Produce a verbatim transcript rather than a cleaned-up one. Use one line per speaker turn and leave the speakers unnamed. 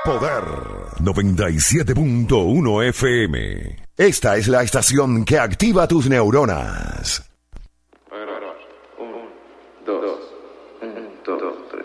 Poder noventa y siete punto uno F M. Esta es la estación que activa tus neuronas.
Un, dos, un, dos, tres.